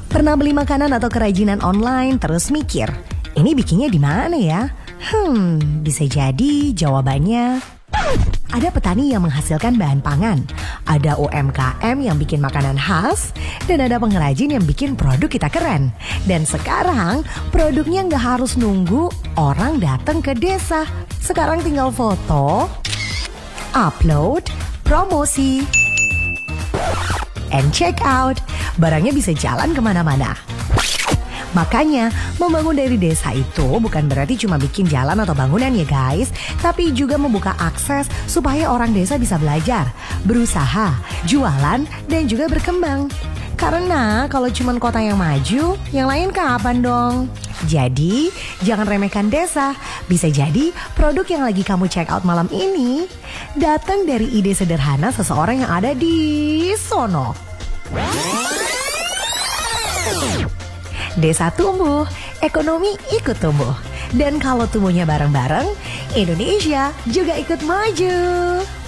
Pernah beli makanan atau kerajinan online terus mikir, ini bikinnya di mana ya? Bisa jadi jawabannya ada petani yang menghasilkan bahan pangan, ada UMKM yang bikin makanan khas, dan ada pengrajin yang bikin produk kita keren. Dan sekarang produknya nggak harus nunggu orang datang ke desa. Sekarang tinggal foto, upload, promosi, and check out. Barangnya bisa jalan kemana-mana. Makanya, membangun dari desa itu bukan berarti cuma bikin jalan atau bangunan ya guys, tapi juga membuka akses supaya orang desa bisa belajar, berusaha, jualan, dan juga berkembang. Karena kalau cuma kota yang maju, yang lain kapan dong? Jadi, jangan remehkan desa. Bisa jadi produk yang lagi kamu check out malam ini datang dari ide sederhana seseorang yang ada di sono. Desa tumbuh, ekonomi ikut tumbuh. Dan kalau tumbuhnya bareng-bareng, Indonesia juga ikut maju.